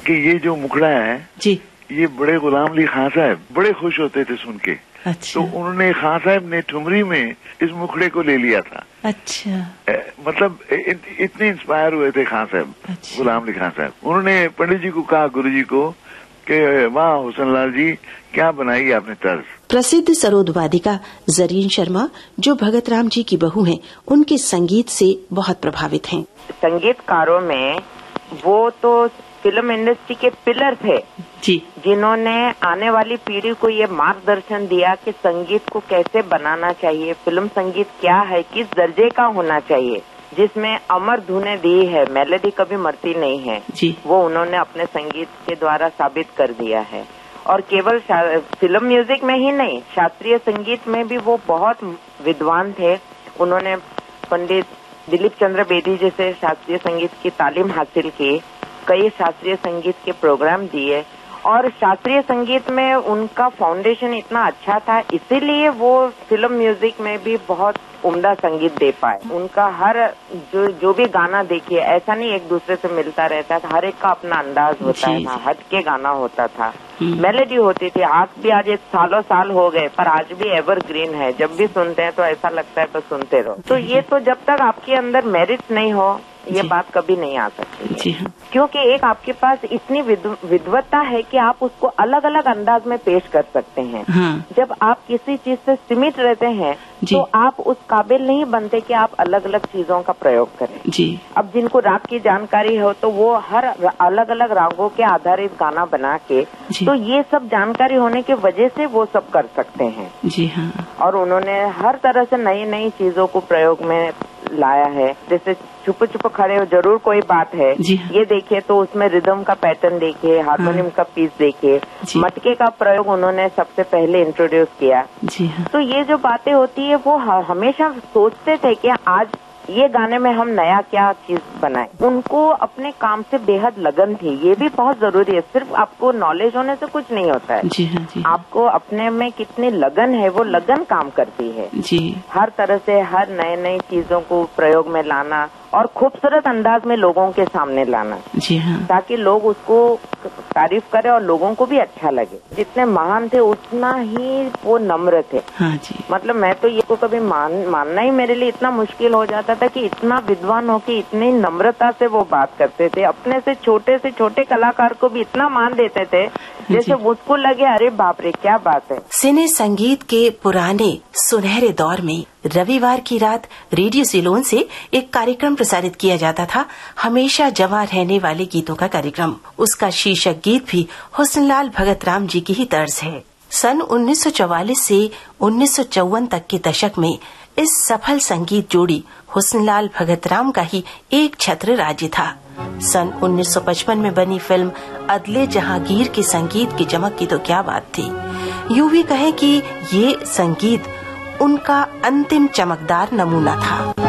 कि ये जो मुखड़ा है जी, ये बड़े गुलाम अली खान साहब बड़े खुश होते थे सुन के। अच्छा। तो उन्होंने खान साहब ने ठुमरी में इस मुखड़े को ले लिया था। अच्छा। मतलब इतने इंस्पायर हुए थे खान साहब, अच्छा। गुलाम अली खान साहब। उन्होंने पंडित जी को कहा, गुरु जी को, कि वाह हुसनलाल जी, क्या बनाई आपने तर्ज। प्रसिद्ध सरोद वादिका जरीन शर्मा, जो भगत राम जी की बहू हैं, उनके संगीत से बहुत प्रभावित हैं। संगीतकारों में वो तो फिल्म इंडस्ट्री के पिलर थे जी, जिन्होंने आने वाली पीढ़ी को ये मार्गदर्शन दिया कि संगीत को कैसे बनाना चाहिए, फिल्म संगीत क्या है, किस दर्जे का होना चाहिए, जिसमें अमर धुनें दी है, मेलोडी कभी मरती नहीं है जी। वो उन्होंने अपने संगीत के द्वारा साबित कर दिया है। और केवल फिल्म म्यूजिक में ही नहीं, शास्त्रीय संगीत में भी वो बहुत विद्वान थे। उन्होंने पंडित दिलीप चंद्र बेदी जैसे शास्त्रीय संगीत की तालीम हासिल की, कई शास्त्रीय संगीत के प्रोग्राम दिए, और शास्त्रीय संगीत में उनका फाउंडेशन इतना अच्छा था, इसीलिए वो फिल्म म्यूजिक में भी बहुत उम्दा संगीत दे पाए। उनका हर जो भी गाना देखिए, ऐसा नहीं एक दूसरे से मिलता रहता था, हर एक का अपना अंदाज होता था, हट के गाना होता था, मेलोडी होती थी। आज भी, आज सालों साल हो गए पर आज भी एवरग्रीन है, जब भी सुनते हैं तो ऐसा लगता है तो सुनते रहो। तो ये तो जब तक आपके अंदर मेरिट नहीं हो, ये बात कभी नहीं आ सकती है। जी हाँ। क्योंकि एक आपके पास इतनी विद्वत्ता है कि आप उसको अलग अलग अंदाज में पेश कर सकते हैं। हाँ। जब आप किसी चीज से सीमित रहते हैं तो आप उस काबिल नहीं बनते कि आप अलग अलग चीजों का प्रयोग करें। जी। अब जिनको राग की जानकारी हो तो वो हर अलग अलग रागों के आधारित गाना बना के, तो ये सब जानकारी होने की वजह से वो सब कर सकते हैं। जी हाँ। और उन्होंने हर तरह से नई नई चीजों को प्रयोग में लाया है। जैसे छुप छुप खड़े हो जरूर कोई बात है, ये देखिए तो उसमें रिदम का पैटर्न देखिए, हारमोनियम का पीस देखिए, मटके का प्रयोग उन्होंने सबसे पहले इंट्रोड्यूस किया। जी हाँ। तो ये जो बातें होती है वो हमेशा सोचते थे कि आज ये गाने में हम नया क्या चीज बनाएं। उनको अपने काम से बेहद लगन थी, ये भी बहुत जरूरी है। सिर्फ आपको नॉलेज होने से कुछ नहीं होता है। जी हाँ, जी। आपको अपने में कितनी लगन है, वो लगन काम करती है। जी। हर तरह से हर नए नई चीजों को प्रयोग में लाना और खूबसूरत अंदाज में लोगों के सामने लाना। जी हाँ। ताकि लोग उसको तारीफ करें और लोगों को भी अच्छा लगे। जितने महान थे उतना ही वो नम्र थे। हाँ जी। मतलब मैं तो ये को कभी मानना ही मेरे लिए इतना मुश्किल हो जाता था कि इतना विद्वान हो कि इतनी नम्रता से वो बात करते थे, अपने से छोटे कलाकार को भी इतना मान देते थे जैसे उसको लगे अरे बाप रे क्या बात है। सिने संगीत के पुराने सुनहरे दौर में रविवार की रात रेडियो सिलोन से एक कार्यक्रम प्रसारित किया जाता था, हमेशा जवां रहने वाले गीतों का कार्यक्रम। उसका शीर्षक गीत भी हुस्नलाल भगत राम जी की ही तर्ज है। सन 1944 से 1954 तक के दशक में इस सफल संगीत जोड़ी हुस्नलाल भगत राम का ही एक छत्र राज्य था। सन 1955 में बनी फिल्म अदले जहांगीर के संगीत की चमक की तो क्या बात थी। यूं भी कहें कि ये संगीत उनका अंतिम चमकदार नमूना था।